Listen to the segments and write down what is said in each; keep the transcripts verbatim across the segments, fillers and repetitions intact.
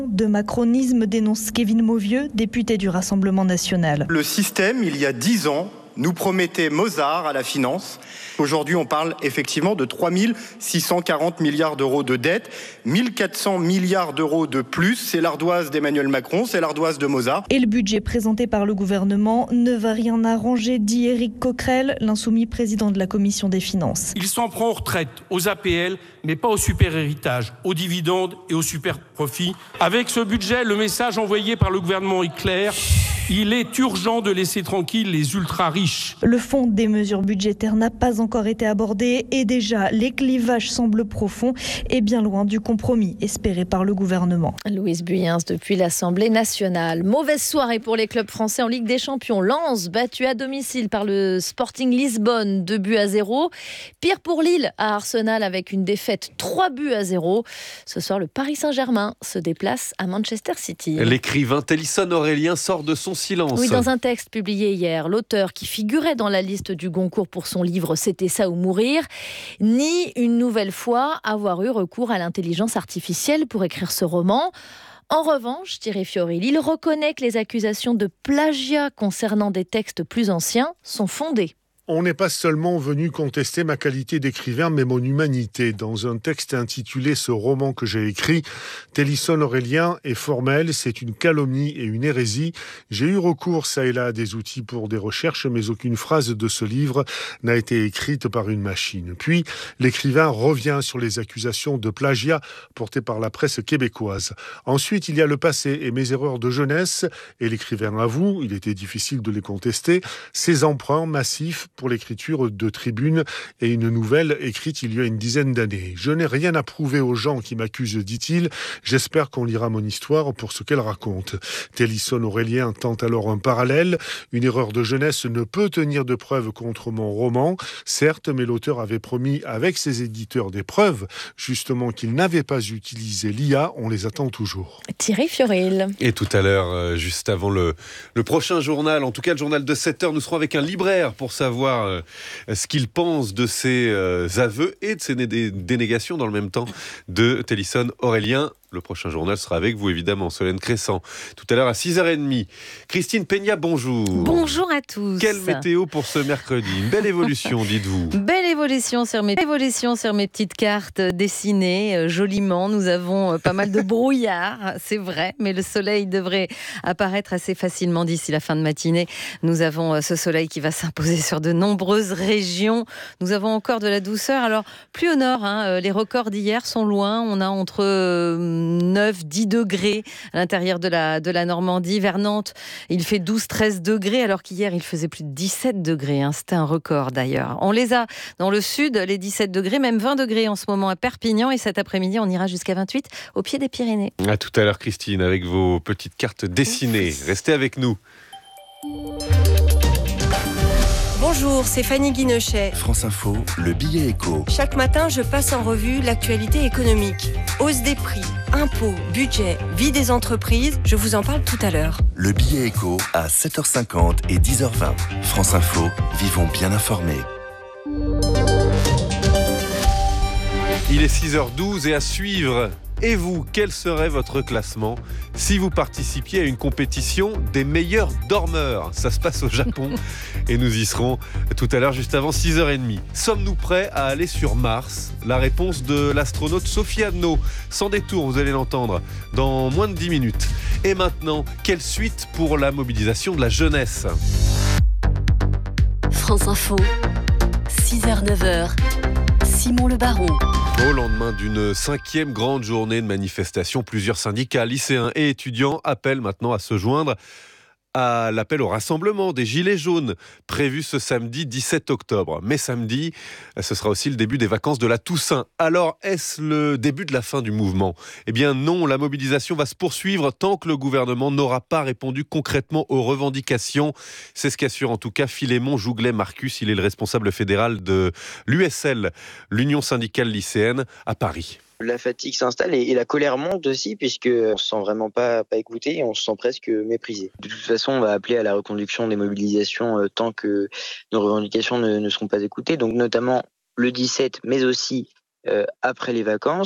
De macronisme dénonce Kevin Mauvieux, député du Rassemblement national. Le système, il y a dix ans, nous promettait Mozart à la finance. Aujourd'hui, on parle effectivement de trois mille six cent quarante milliards d'euros de dette, mille quatre cents milliards d'euros de plus. C'est l'ardoise d'Emmanuel Macron, c'est l'ardoise de Mozart. Et le budget présenté par le gouvernement ne va rien arranger, dit Éric Coquerel, l'insoumis président de la commission des finances. Il s'en prend aux retraites, aux A P L, mais pas au super-héritage, aux dividendes et aux super-profits. Avec ce budget, le message envoyé par le gouvernement est clair. Il est urgent de laisser tranquilles les ultra-riches. Le fond des mesures budgétaires n'a pas encore été abordé et déjà les clivages semblent profonds et bien loin du compromis espéré par le gouvernement. Louise Buyens depuis l'Assemblée nationale. Mauvaise soirée pour les clubs français en Ligue des Champions. Lens battu à domicile par le Sporting Lisbonne, deux buts à zéro. Pire pour Lille à Arsenal avec une défaite trois buts à zéro. Ce soir, le Paris Saint-Germain se déplace à Manchester City. L'écrivain Télisson Aurélien sort de son silence. Oui, dans un texte publié hier, l'auteur qui figurait dans la liste du Goncourt pour son livre « C'était ça ou mourir » nie une nouvelle fois avoir eu recours à l'intelligence artificielle pour écrire ce roman. En revanche, Thierry Fiorilli, il reconnaît que les accusations de plagiat concernant des textes plus anciens sont fondées. On n'est pas seulement venu contester ma qualité d'écrivain, mais mon humanité. Dans un texte intitulé « Ce roman que j'ai écrit », Télisson Aurélien est formel, c'est une calomnie et une hérésie. J'ai eu recours ça et là à des outils pour des recherches, mais aucune phrase de ce livre n'a été écrite par une machine. Puis, l'écrivain revient sur les accusations de plagiat portées par la presse québécoise. Ensuite, il y a le passé et mes erreurs de jeunesse, et l'écrivain avoue, il était difficile de les contester, ses emprunts massifs pour l'écriture de Tribune et une nouvelle écrite il y a une dizaine d'années. Je n'ai rien à prouver aux gens qui m'accusent, dit-il. J'espère qu'on lira mon histoire pour ce qu'elle raconte. Télisson Aurélien tente alors un parallèle. Une erreur de jeunesse ne peut tenir de preuve contre mon roman. Certes, mais l'auteur avait promis avec ses éditeurs des preuves, justement qu'il n'avait pas utilisé l'I A. On les attend toujours. Thierry Fioril. Et tout à l'heure, euh, juste avant le, le prochain journal, en tout cas le journal de sept heures, nous serons avec un libraire pour savoir euh, ce qu'il pense de ses euh, aveux et de ses né- dénégations dans le même temps de Télisson Aurélien. Le prochain journal sera avec vous, évidemment, Solène Crescent. Tout à l'heure à six heures trente. Christine Peña, bonjour. Bonjour à tous. Quelle météo pour ce mercredi? Une belle évolution, dites-vous. Belle évolution sur mes, évolution sur mes petites cartes dessinées, euh, joliment. Nous avons euh, pas mal de brouillard, c'est vrai, mais le soleil devrait apparaître assez facilement d'ici la fin de matinée. Nous avons euh, ce soleil qui va s'imposer sur de nombreuses régions. Nous avons encore de la douceur. Alors, plus au nord, hein, euh, les records d'hier sont loin. On a entre... Euh, neuf dix degrés à l'intérieur de la, de la Normandie. Vers Nantes, il fait douze treize degrés, alors qu'hier, il faisait plus de dix-sept degrés. Hein. C'était un record, d'ailleurs. On les a dans le sud, les dix-sept degrés, même vingt degrés en ce moment à Perpignan. Et cet après-midi, on ira jusqu'à vingt-huit au pied des Pyrénées. À tout à l'heure, Christine, avec vos petites cartes dessinées. Restez avec nous. Bonjour, c'est Fanny Guinochet. France Info, le billet éco. Chaque matin, je passe en revue l'actualité économique. Hausse des prix, impôts, budget, vie des entreprises, je vous en parle tout à l'heure. Le billet éco à sept heures cinquante et dix heures vingt. France Info, vivons bien informés. Il est six heures douze et à suivre. Et vous, quel serait votre classement si vous participiez à une compétition des meilleurs dormeurs? Ça se passe au Japon et nous y serons tout à l'heure juste avant six heures trente. Sommes-nous prêts à aller sur Mars? La réponse de l'astronaute Sophie Anno. Sans détour, vous allez l'entendre dans moins de dix minutes. Et maintenant, quelle suite pour la mobilisation de la jeunesse? France Info, six heures neuf heures. Simon Le Baron. Au lendemain d'une cinquième grande journée de manifestation, plusieurs syndicats, lycéens et étudiants appellent maintenant à se joindre à l'appel au rassemblement des Gilets jaunes prévu ce samedi dix-sept octobre. Mais samedi, ce sera aussi le début des vacances de la Toussaint. Alors, est-ce le début de la fin du mouvement? Eh bien non, la mobilisation va se poursuivre tant que le gouvernement n'aura pas répondu concrètement aux revendications. C'est ce qu'assure en tout cas Philémon Jouglet-Marcus. Il est le responsable fédéral de l'U S L, l'Union syndicale lycéenne, à Paris. La fatigue s'installe et, et la colère monte aussi, puisqu'on ne se sent vraiment pas, pas écouté et on se sent presque méprisé. De toute façon, on va appeler à la reconduction des mobilisations euh, tant que nos revendications ne, ne seront pas écoutées. Donc notamment le dix-sept, mais aussi euh, après les vacances.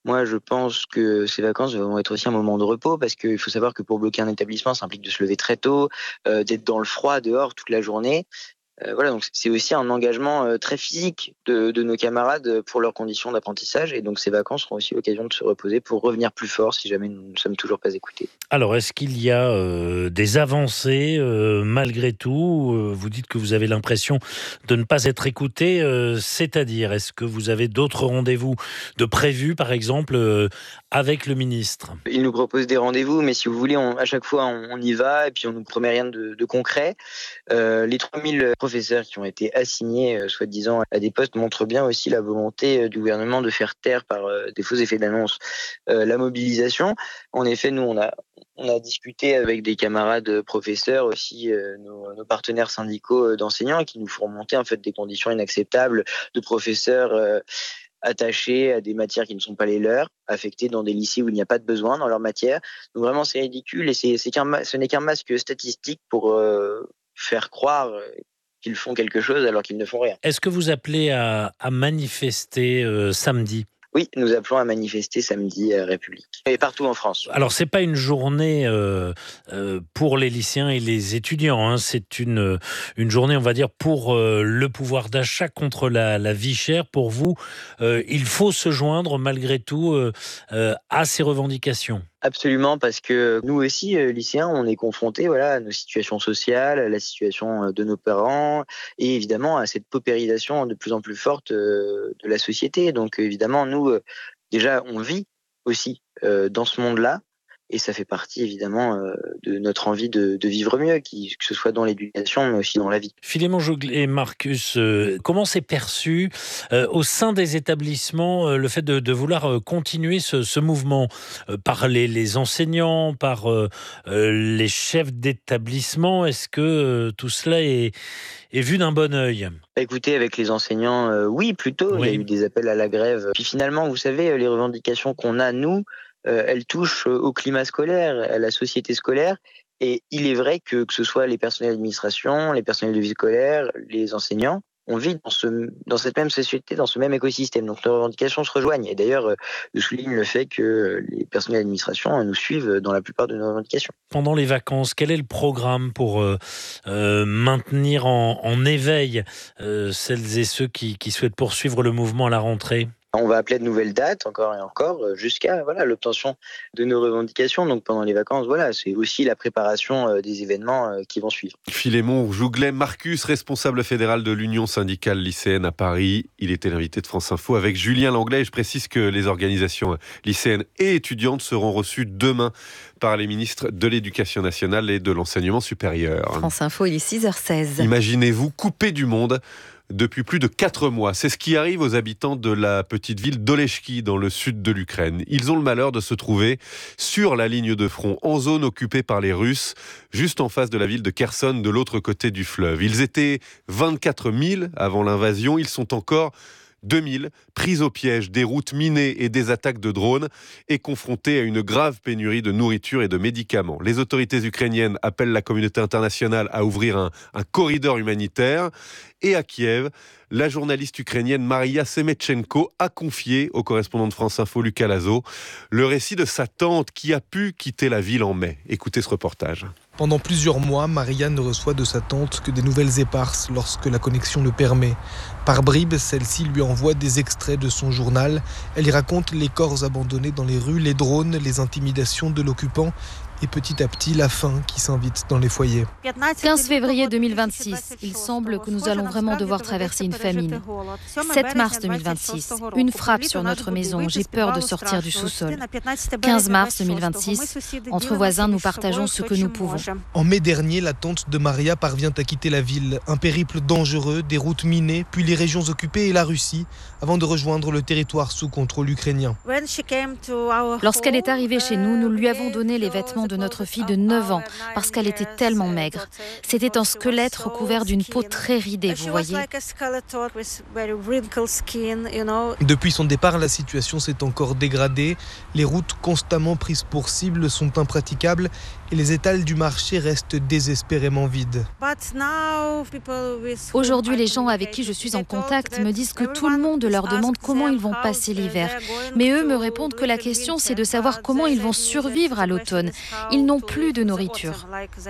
Moi, je pense que ces vacances vont être aussi un moment de repos parce qu'il faut savoir que pour bloquer un établissement, ça implique de se lever très tôt, euh, d'être dans le froid dehors toute la journée. Euh, voilà, donc c'est aussi un engagement euh, très physique de, de nos camarades pour leurs conditions d'apprentissage. Et donc ces vacances seront aussi l'occasion de se reposer pour revenir plus fort si jamais nous ne sommes toujours pas écoutés. Alors, est-ce qu'il y a euh, des avancées euh, malgré tout euh, Vous dites que vous avez l'impression de ne pas être écouté, euh, c'est-à-dire, est-ce que vous avez d'autres rendez-vous de prévus, par exemple, euh, avec le ministre ? Il nous propose des rendez-vous, mais si vous voulez, on, à chaque fois, on, on y va et puis on ne nous promet rien de, de concret. Euh, les trois mille professeurs qui ont été assignés, euh, soi-disant, à des postes montrent bien aussi la volonté euh, du gouvernement de faire taire par euh, des faux effets d'annonce euh, la mobilisation. En effet, nous, on a, on a discuté avec des camarades professeurs aussi, euh, nos, nos partenaires syndicaux d'enseignants, qui nous font remonter en fait des conditions inacceptables de professeurs euh, attachés à des matières qui ne sont pas les leurs, affectés dans des lycées où il n'y a pas de besoin dans leur matière. Donc vraiment, c'est ridicule et c'est, c'est qu'un, ce n'est qu'un masque statistique pour euh, faire croire qu'ils font quelque chose alors qu'ils ne font rien. Est-ce que vous appelez à, à manifester euh, samedi ? Oui, nous appelons à manifester samedi à République et partout en France. Alors, c'est pas une journée euh, euh, pour les lycéens et les étudiants, hein. C'est une, une journée, on va dire, pour euh, le pouvoir d'achat contre la, la vie chère. Pour vous, euh, il faut se joindre malgré tout euh, euh, à ces revendications. Absolument, parce que nous aussi, euh, lycéens, on est confrontés voilà, à nos situations sociales, à la situation de nos parents et évidemment à cette paupérisation de plus en plus forte euh, de la société. Donc évidemment, nous, euh, déjà, on vit aussi euh, dans ce monde-là et ça fait partie évidemment euh, de notre envie de, de vivre mieux, qui, que ce soit dans l'éducation mais aussi dans la vie. Philémon Jouglet et Marcus, euh, comment c'est perçu euh, au sein des établissements euh, le fait de, de vouloir euh, continuer ce, ce mouvement euh, par les, les enseignants, par euh, euh, les chefs d'établissement? Est-ce que euh, tout cela est, est vu d'un bon œil? Écoutez, avec les enseignants, euh, oui, plutôt. Oui. Il y a eu des appels à la grève. Puis finalement, vous savez, les revendications qu'on a, nous, Euh, elle touche au climat scolaire, à la société scolaire. Et il est vrai que que ce soit les personnels d'administration, les personnels de vie scolaire, les enseignants, on vit dans, ce, dans cette même société, dans ce même écosystème. Donc nos revendications se rejoignent. Et d'ailleurs, euh, je souligne le fait que les personnels d'administration nous suivent dans la plupart de nos revendications. Pendant les vacances, quel est le programme pour euh, euh, maintenir en, en éveil euh, celles et ceux qui, qui souhaitent poursuivre le mouvement à la rentrée ? On va appeler de nouvelles dates, encore et encore, jusqu'à voilà, l'obtention de nos revendications. Donc pendant les vacances, voilà, c'est aussi la préparation euh, des événements euh, qui vont suivre. Philémon Jouglet, Marcus, responsable fédéral de l'Union syndicale lycéenne à Paris. Il était l'invité de France Info avec Julien Langlais. Et je précise que les organisations lycéennes et étudiantes seront reçues demain par les ministres de l'Éducation nationale et de l'Enseignement supérieur. France Info, il est six heures seize. Imaginez-vous coupé du monde depuis plus de quatre mois. C'est ce qui arrive aux habitants de la petite ville d'Olechki dans le sud de l'Ukraine. Ils ont le malheur de se trouver sur la ligne de front, en zone occupée par les Russes, juste en face de la ville de Kherson, de l'autre côté du fleuve. Ils étaient vingt-quatre mille avant l'invasion, ils sont encore deux mille, pris au piège des routes minées et des attaques de drones et confrontés à une grave pénurie de nourriture et de médicaments. Les autorités ukrainiennes appellent la communauté internationale à ouvrir un, un corridor humanitaire. Et à Kiev, la journaliste ukrainienne Maria Semetchenko a confié au correspondant de France Info, Lucas Lazo, le récit de sa tante qui a pu quitter la ville en mai. Écoutez ce reportage. Pendant plusieurs mois, Maria ne reçoit de sa tante que des nouvelles éparses lorsque la connexion le permet. Par bribes, celle-ci lui envoie des extraits de son journal. Elle y raconte les corps abandonnés dans les rues, les drones, les intimidations de l'occupant et petit à petit la faim qui s'invite dans les foyers. quinze février deux mille vingt-six, il semble que nous allons vraiment devoir traverser une famine. sept mars deux mille vingt-six, une frappe sur notre maison, j'ai peur de sortir du sous-sol. quinze mars deux mille vingt-six, entre voisins, nous partageons ce que nous pouvons. En mai dernier, la tante de Maria parvient à quitter la ville. Un périple dangereux, des routes minées, puis les régions occupées et la Russie, avant de rejoindre le territoire sous contrôle ukrainien. Lorsqu'elle est arrivée chez nous, nous lui avons donné les vêtements de notre fille de neuf ans, parce qu'elle était tellement maigre. C'était un squelette recouvert d'une peau très ridée, vous voyez. Depuis son départ, la situation s'est encore dégradée. Les routes constamment prises pour cible sont impraticables et les étals du marché restent désespérément vides. Aujourd'hui, les gens avec qui je suis en contact me disent que tout le monde leur demande comment ils vont passer l'hiver. Mais eux me répondent que la question, c'est de savoir comment ils vont survivre à l'automne. Ils n'ont plus de nourriture.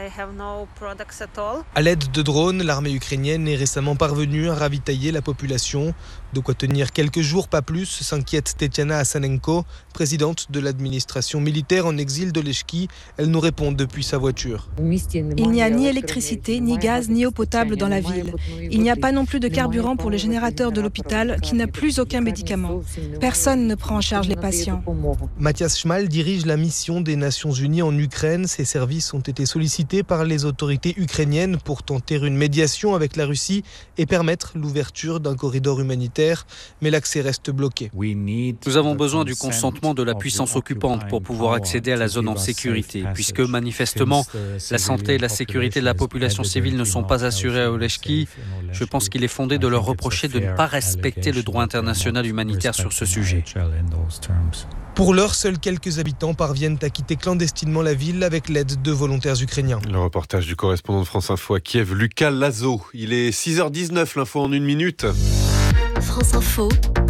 À l'aide de drones, l'armée ukrainienne est récemment parvenue à ravitailler la population. De quoi tenir quelques jours, pas plus, s'inquiète Tetiana Asanenko, présidente de l'administration militaire en exil de Lechki. Elle nous répond depuis sa voiture. Il n'y a ni électricité, ni gaz, ni eau potable dans la ville. Il n'y a pas non plus de carburant pour le générateur de l'hôpital qui n'a plus aucun médicament. Personne ne prend en charge les patients. Mathias Schmal dirige la mission des Nations Unies en Ukraine. Ses services ont été sollicités par les autorités ukrainiennes pour tenter une médiation avec la Russie et permettre l'ouverture d'un corridor humanitaire. Mais l'accès reste bloqué. Nous avons besoin du consentement de la puissance occupante pour pouvoir accéder à la zone en sécurité, puisque manifestement, la santé et la sécurité de la population civile ne sont pas assurées à Oleshki. Je pense qu'il est fondé de leur reprocher de ne pas respecter le droit international humanitaire sur ce sujet. Pour l'heure, seuls quelques habitants parviennent à quitter clandestinement la ville avec l'aide de volontaires ukrainiens. Le reportage du correspondant de France Info à Kiev, Lucas Lazo. Il est six heures dix-neuf, l'info en une minute. France Info,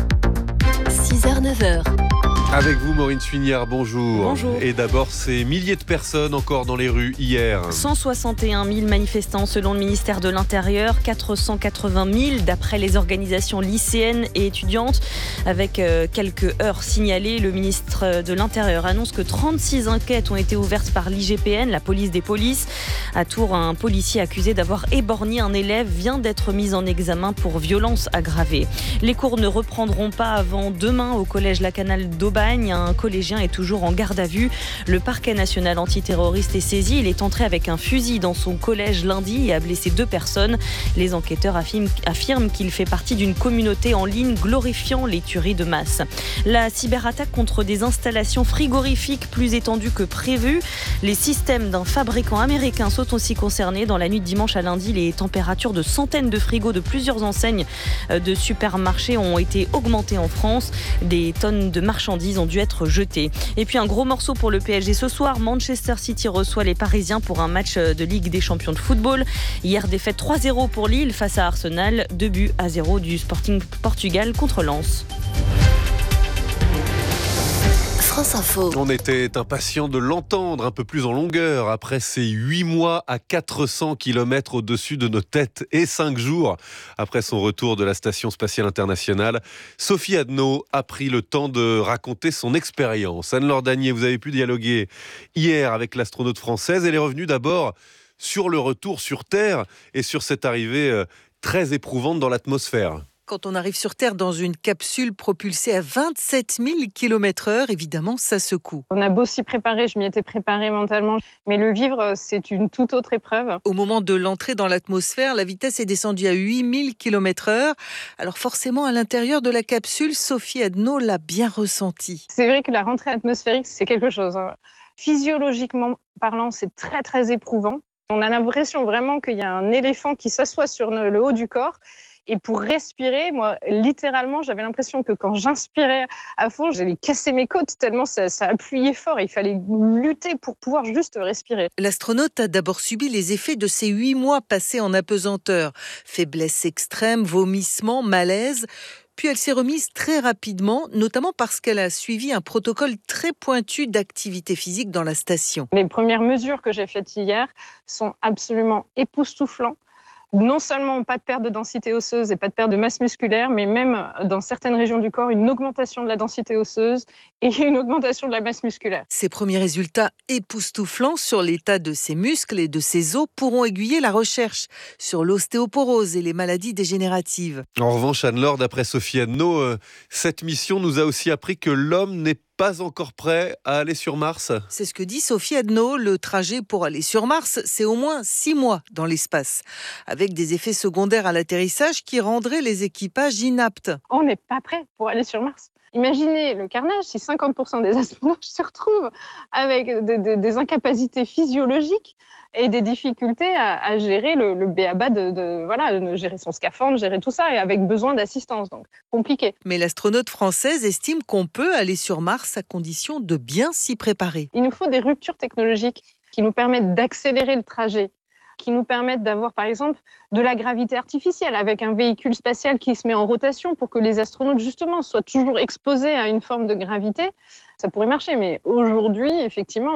six heures neuf heures. Avec vous, Maureen Suignard, bonjour. Bonjour. Et d'abord, ces milliers de personnes encore dans les rues hier. cent soixante et un mille manifestants selon le ministère de l'Intérieur, quatre cent quatre-vingt mille d'après les organisations lycéennes et étudiantes. Avec euh, quelques heures signalées, le ministre de l'Intérieur annonce que trente-six enquêtes ont été ouvertes par l'I G P N, la police des polices. À Tours, un policier accusé d'avoir éborgné un élève vient d'être mis en examen pour violence aggravée. Les cours ne reprendront pas avant demain au collège Lacanal d'Aubagne. Un collégien est toujours en garde à vue. Le parquet national antiterroriste est saisi. Il est entré avec un fusil dans son collège lundi et a blessé deux personnes. Les enquêteurs affirment qu'il fait partie d'une communauté en ligne glorifiant les tueries de masse. La cyberattaque contre des installations frigorifiques plus étendues que prévu. Les systèmes d'un fabricant américain sont aussi concernés. Dans la nuit de dimanche à lundi, les températures de centaines de frigos de plusieurs enseignes de supermarchés ont été augmentées en France. Des tonnes de marchandises ont dû être jetés. Et puis un gros morceau pour le P S G ce soir. Manchester City reçoit les Parisiens pour un match de Ligue des Champions de football. Hier, défaite trois zéro pour Lille face à Arsenal. deux buts à zéro du Sporting Portugal contre Lens. France Info. On était impatient de l'entendre un peu plus en longueur après ces huit mois à quatre cents kilomètres au-dessus de nos têtes et cinq jours après son retour de la Station Spatiale Internationale. Sophie Adno a pris le temps de raconter son expérience. Anne-Laure Danier, vous avez pu dialoguer hier avec l'astronaute française. Elle est revenue d'abord sur le retour sur Terre et sur cette arrivée très éprouvante dans l'atmosphère. Quand on arrive sur Terre dans une capsule propulsée à vingt-sept mille kilomètres heure, évidemment, ça secoue. On a beau s'y préparer, je m'y étais préparée mentalement, mais le vivre, c'est une toute autre épreuve. Au moment de l'entrée dans l'atmosphère, la vitesse est descendue à huit mille kilomètres heure. Alors forcément, à l'intérieur de la capsule, Sophie Adno l'a bien ressenti. C'est vrai que la rentrée atmosphérique, c'est quelque chose. Physiologiquement parlant, c'est très, très éprouvant. On a l'impression vraiment qu'il y a un éléphant qui s'assoit sur le haut du corps. Et pour respirer, moi, littéralement, j'avais l'impression que quand j'inspirais à fond, j'allais casser mes côtes tellement ça, ça appuyait fort. Il fallait lutter pour pouvoir juste respirer. L'astronaute a d'abord subi les effets de ces huit mois passés en apesanteur. Faiblesse extrême, vomissements, malaise. Puis elle s'est remise très rapidement, notamment parce qu'elle a suivi un protocole très pointu d'activité physique dans la station. Les premières mesures que j'ai faites hier sont absolument époustouflantes. Non seulement pas de perte de densité osseuse et pas de perte de masse musculaire, mais même dans certaines régions du corps, une augmentation de la densité osseuse et une augmentation de la masse musculaire. Ces premiers résultats époustouflants sur l'état de ses muscles et de ses os pourront aiguiller la recherche sur l'ostéoporose et les maladies dégénératives. En revanche, Anne-Laure, d'après Sophie Adno, euh, cette mission nous a aussi appris que l'homme n'est pas encore prêt à aller sur Mars. C'est ce que dit Sophie Adno. Le trajet pour aller sur Mars, c'est au moins six mois dans l'espace, avec des effets secondaires à l'atterrissage qui rendraient les équipages inaptes. On n'est pas prêt pour aller sur Mars. Imaginez le carnage si cinquante pour cent des astronautes se retrouvent avec des, des, des incapacités physiologiques et des difficultés à, à gérer le, le b.a.-ba de, de, voilà, de gérer son scaphandre, gérer tout ça, et avec besoin d'assistance, donc compliqué. Mais l'astronaute française estime qu'on peut aller sur Mars à condition de bien s'y préparer. Il nous faut des ruptures technologiques. qui nous permettent d'accélérer le trajet, qui nous permettent d'avoir par exemple de la gravité artificielle avec un véhicule spatial qui se met en rotation pour que les astronautes justement soient toujours exposés à une forme de gravité, ça pourrait marcher. Mais aujourd'hui, effectivement,